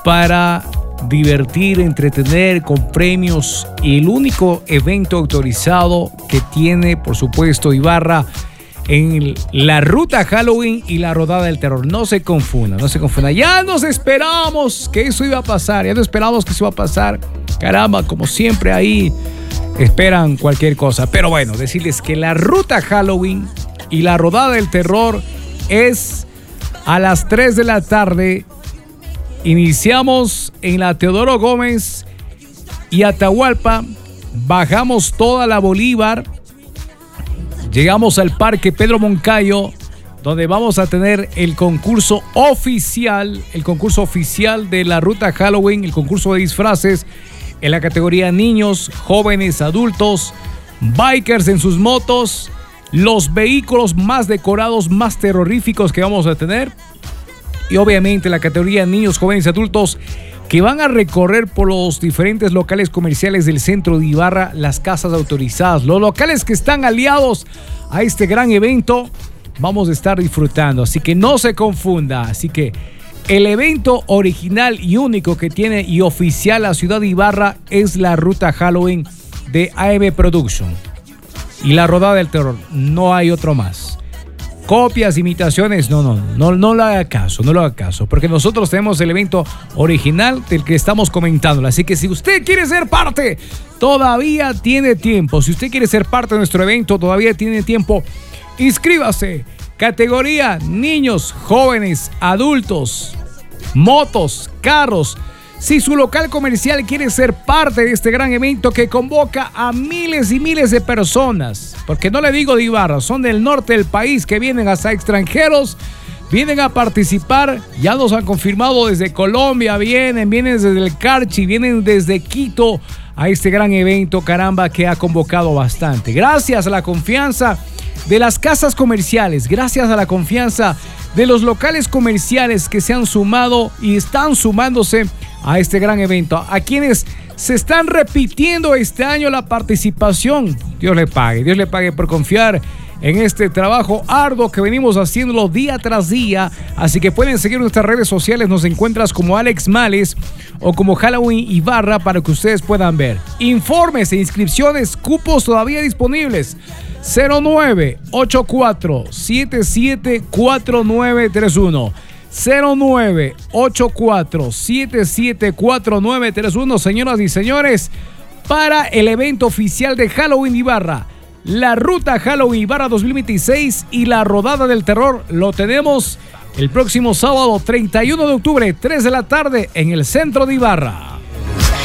para divertir, entretener con premios y el único evento autorizado que tiene, por supuesto, Ibarra en la ruta Halloween y la rodada del terror. No se confunda, no se confunda. Ya nos esperábamos que eso iba a pasar, ya no esperábamos que eso iba a pasar. Caramba, como siempre ahí esperan cualquier cosa. Pero bueno, decirles que la ruta Halloween y la rodada del terror es a las 3 de la tarde. Iniciamos en la Teodoro Gómez y Atahualpa, bajamos toda la Bolívar, llegamos al Parque Pedro Moncayo, donde vamos a tener el concurso oficial de la ruta Halloween, el concurso de disfraces en la categoría niños, jóvenes, adultos, bikers en sus motos, los vehículos más decorados, más terroríficos que vamos a tener. Y obviamente la categoría niños, jóvenes y adultos que van a recorrer por los diferentes locales comerciales del centro de Ibarra, las casas autorizadas, los locales que están aliados a este gran evento, vamos a estar disfrutando. Así que no se confunda. Así que el evento original y único que tiene y oficial la ciudad de Ibarra es la ruta Halloween de AM Production. Y la rodada del terror, no hay otro más. Copias, imitaciones, no le haga caso, porque nosotros tenemos el evento original del que estamos comentándolo. Así que si usted quiere ser parte, todavía tiene tiempo. Si usted quiere ser parte de nuestro evento, todavía tiene tiempo. Inscríbase. Categoría niños, jóvenes, adultos, motos, carros. Si su local comercial quiere ser parte de este gran evento que convoca a miles y miles de personas, porque no le digo de Ibarra, son del norte del país que vienen hasta extranjeros, vienen a participar, ya nos han confirmado desde Colombia, vienen desde el Carchi, vienen desde Quito a este gran evento, caramba, que ha convocado bastante. Gracias a la confianza de las casas comerciales, gracias a la confianza de los locales comerciales que se han sumado y están sumándose a este gran evento, a quienes se están repitiendo este año la participación. Dios le pague por confiar en este trabajo arduo que venimos haciéndolo día tras día. Así que pueden seguir nuestras redes sociales, nos encuentras como Alex Males o como Halloween Ibarra para que ustedes puedan ver. Informes e inscripciones, cupos todavía disponibles. 0984-774931. 0984-774931. Señoras y señores, para el evento oficial de Halloween Ibarra, la ruta Halloween Ibarra 2026 y la rodada del terror, lo tenemos el próximo sábado 31 de octubre, 3 de la tarde en el centro de Ibarra.